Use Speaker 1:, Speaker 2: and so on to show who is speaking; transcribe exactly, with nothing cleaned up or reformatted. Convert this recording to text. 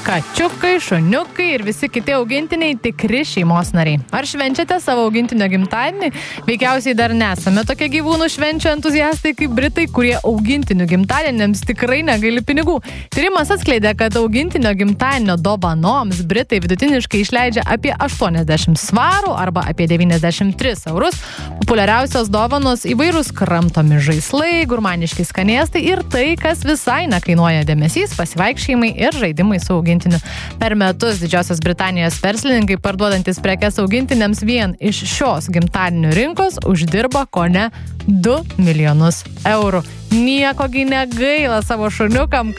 Speaker 1: Kačiukai, šuniukai ir visi kiti augintiniai tikri šeimos nariai. Ar švenčiate savo augintinio gimtadienį? Veikiausiai dar nesame tokie gyvūnų švenčių entuziastai kaip Britai, kurie augintinių gimtadieniams tikrai negaili pinigų. Tyrimas atskleidė, kad augintinio gimtadienio dovanoms Britai vidutiniškai išleidžia apie aštuoniasdešimt svarų arba apie devyniasdešimt tris eurus. Populiariausios dovanos įvairūs kramtomi žaislai, gurmaniški skanėstai ir tai, kas visai nekainuoja dėmesys, pasivaikščiojimai ir žaidimai su augintiniu. Per metus Didžiosios Britanijos verslininkai parduodantis prekes augintiniams vien iš šios gimtadienių rinkos uždirba kone du milijonus eurų. Niekogi negaila savo šuniukam,